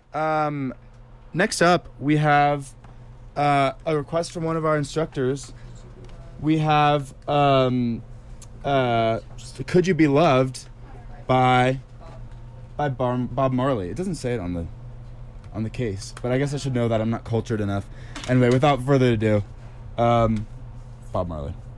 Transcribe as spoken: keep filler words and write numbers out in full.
Um, next up, we have uh, a request from one of our instructors. We have um, uh, "Could You Be Loved" by by Bar- Bob Marley. It doesn't say it on the on the case, but I guess I should know that. I'm not cultured enough. Anyway, without further ado, um, Bob Marley.